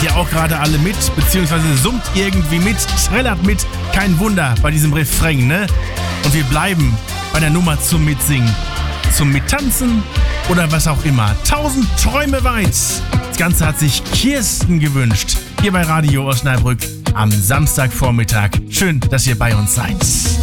ihr auch gerade alle mit, beziehungsweise summt irgendwie mit, trällert mit. Kein Wunder bei diesem Refrain, ne? Und wir bleiben bei der Nummer zum Mitsingen, zum Mittanzen oder was auch immer. 1000 Träume weit. Das Ganze hat sich Kirsten gewünscht. Hier bei Radio Osnabrück am Samstagvormittag. Schön, dass ihr bei uns seid.